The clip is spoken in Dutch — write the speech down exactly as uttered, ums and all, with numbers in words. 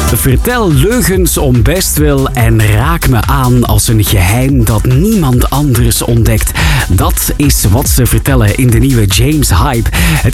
Vertel leugens om bestwil en raak me aan als een geheim dat niemand anders ontdekt. Dat is wat ze vertellen in de nieuwe James Hype. Het